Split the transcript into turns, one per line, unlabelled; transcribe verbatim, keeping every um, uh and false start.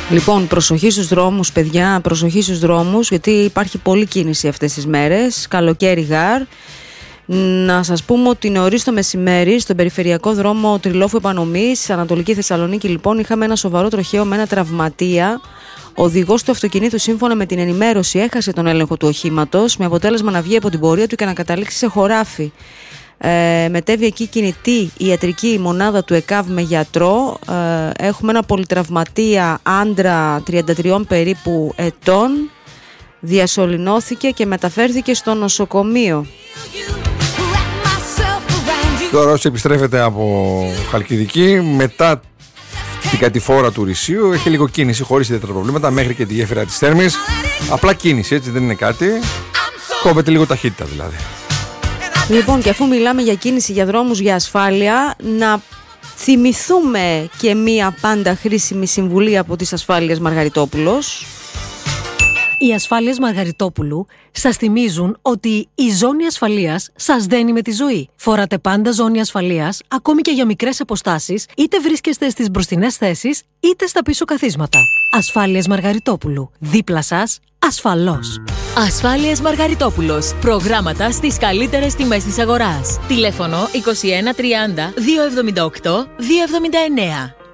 Λοιπόν, προσοχή στους δρόμους, παιδιά, προσοχή στους δρόμους, γιατί υπάρχει πολλή κίνηση αυτές τις μέρες. Καλοκαίρι γάρ. Να σας πούμε ότι νωρίς το μεσημέρι, στον περιφερειακό δρόμο Τριλόφου Επανομής, Ανατολική Θεσσαλονίκη, λοιπόν, είχαμε ένα σοβαρό τροχαίο με ένα τραυματία. Ο οδηγός του αυτοκινήτου, σύμφωνα με την ενημέρωση, έχασε τον έλεγχο του οχήματος, με αποτέλεσμα να βγει από την πορεία του και να καταλήξει σε χωράφι. Ε, μετέβη εκεί κινητή ιατρική μονάδα του ΕΚΑΒ με γιατρό. Ε, έχουμε ένα πολυτραυματία άντρα τριάντα τρία περίπου ετών. Διασωληνώθηκε και μεταφέρθηκε στο νοσοκομείο.
Τώρα όσοι επιστρέφεται από Χαλκιδική, μετά την κατηφόρα του Ρησίου, έχει λίγο κίνηση χωρίς ιδιαίτερα προβλήματα μέχρι και τη γέφυρα της Θέρμης. Απλά κίνηση, έτσι, δεν είναι κάτι. Κόβεται λίγο ταχύτητα δηλαδή.
Λοιπόν, και αφού μιλάμε για κίνηση, για δρόμους, για ασφάλεια, να θυμηθούμε και μία πάντα χρήσιμη συμβουλή από τις Ασφάλειες Μαργαριτόπουλος.
Οι Ασφάλειες Μαργαριτόπουλου σας θυμίζουν ότι η ζώνη ασφαλείας σας δένει με τη ζωή. Φοράτε πάντα ζώνη ασφαλείας, ακόμη και για μικρές αποστάσεις, είτε βρίσκεστε στις μπροστινές θέσεις, είτε στα πίσω καθίσματα. Ασφάλειες Μαργαριτόπουλου. Δίπλα σας, ασφαλώς.
Ασφάλειες Μαργαριτόπουλος. Προγράμματα στις καλύτερες τιμές της αγοράς. Τηλέφωνο είκοσι ένα τριάντα δύο εβδομήντα οκτώ δύο εβδομήντα εννέα.